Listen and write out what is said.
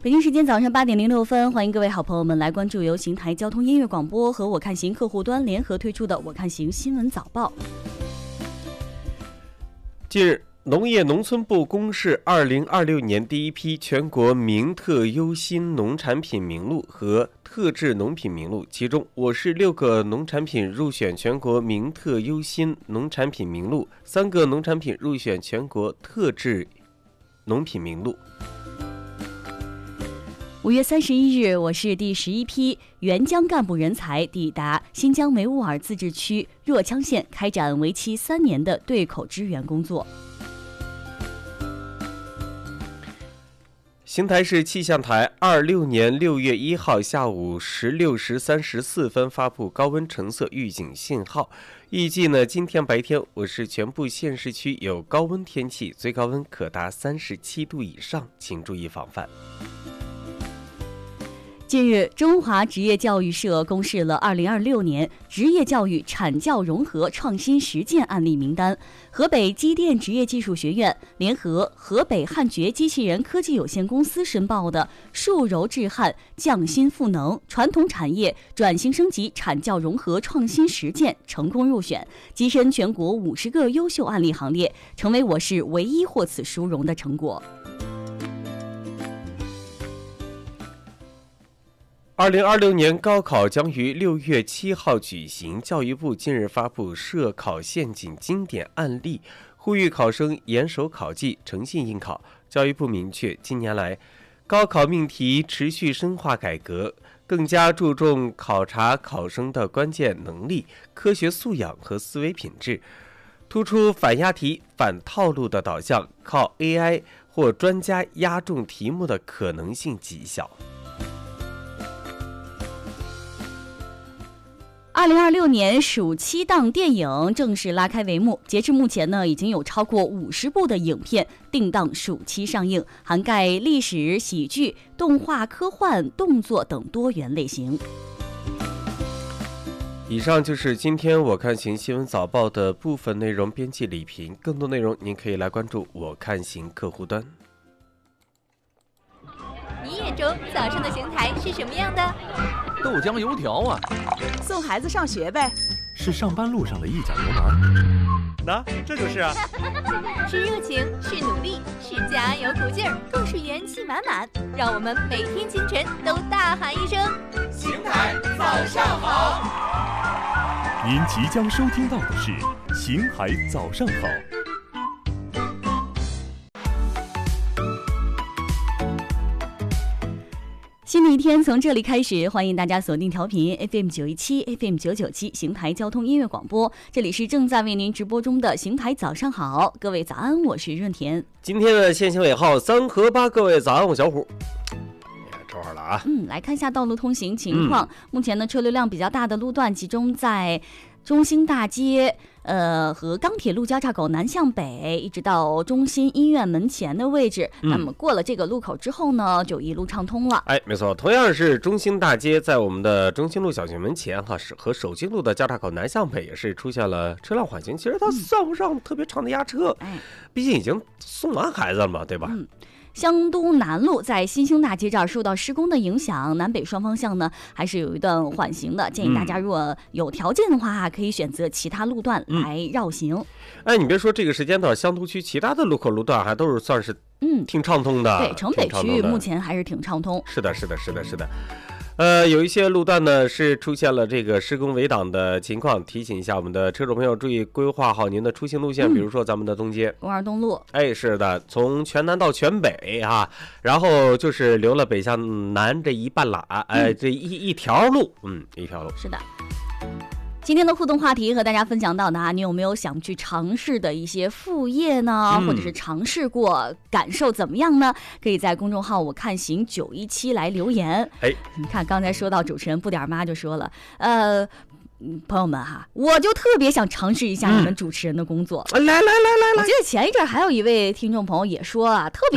北京时间早上8点06分，欢迎各位好朋友们来关注由邢台交通音乐广播和我看行客户端联合推出的我看行新闻早报。 近日，农业农村部公示2026年第一批全国名特优新农产品名录和特质农品名录，其中我市6个农产品入选全国名特优新农产品名录，3个农产品入选全国特质农品名录。 5月31日，我市第11批援疆干部人才抵达新疆维吾尔自治区若羌县，开展为期3年的对口支援工作。 邢台市气象台26年6月1号下午16时34分发布高温橙色预警信号，预计今天白天我市全部县市区有高温天气，最高温可达37度以上，请注意防范。 近日，中华职业教育社公示了2026年职业教育产教融合创新实践案例名单。河北机电职业技术学院联合河北汉爵机器人科技有限公司申报的树柔制焊匠心赋能传统产业转型升级产教融合创新实践成功入选，跻身全国50个优秀案例行列，成为我市唯一获此殊荣的成果。 2026年高考将于6月7号举行，教育部近日发布涉考陷阱经典案例，呼吁考生严守考纪，诚信应考。教育部明确，近年来高考命题持续深化改革，更加注重考察考生的关键能力、科学素养和思维品质，突出反押题、反套路的导向，靠 AI 或专家押中题目的可能性极小。 2026年暑期档电影正式拉开帷幕，截至目前已经有超过50部的影片定档暑期上映，涵盖历史、喜剧、动画、科幻、动作等多元类型。 以上就是今天我看行新闻早报的部分内容，编辑李平。更多内容您可以来关注我看行客户端。 你眼中早上的邢台是什么样的？ 豆浆油条啊， 送孩子上学呗， 是上班路上的一脚油门。 那这就是啊， 是热情，是努力，是加油鼓劲儿，更是元气满满。让我们每天清晨都大喊一声： 邢台早上好！ 您即将收听到的是邢台早上好。 新的一天从这里开始，欢迎大家锁定调频 FM 917 FM 997邢台交通音乐广播，这里是正在为您直播中的邢台早上好，各位早安，我是润田。 今天的限行尾号3和8，各位早安，我小虎。这会儿了啊， 来看一下道路通行情况。目前呢，车流量比较大的路段集中在中兴大街。和钢铁路交叉口南向北，一直到中心医院门前的位置。那么过了这个路口之后呢，就一路畅通了。 哎，没错，同样是中兴大街，在我们的中兴路小学门前和首兴路的交叉口南向北也是出现了车辆缓行。其实它算不上特别长的压车，毕竟已经送完孩子了嘛，对吧？ 湘都南路在新兴大街这儿受到施工的影响，南北双方向呢还是有一段缓行的，建议大家如果有条件的话，可以选择其他路段来绕行。 哎，你别说，这个时间段湘都区其他的路口路段还都是算是挺畅通的。 对，城北区域目前还是挺畅通。 是的。有一些路段呢是出现了这个施工围挡的情况，提醒一下我们的车主朋友注意规划好您的出行路线，比如说咱们的东街东二东路。 哎，是的，从全南到全北啊，然后就是留了北向南这一半拉，这一条路，一条路。 是的。今天的互动话题和大家分享到的你有没有想去尝试的一些副业呢？或者是尝试过，感受怎么样呢？可以在公众号我看行917来留言。你看刚才说到主持人不点妈就说了，朋友们哈，我就特别想尝试一下你们主持人的工作。 来， 我记得前一阵还有一位听众朋友也说特别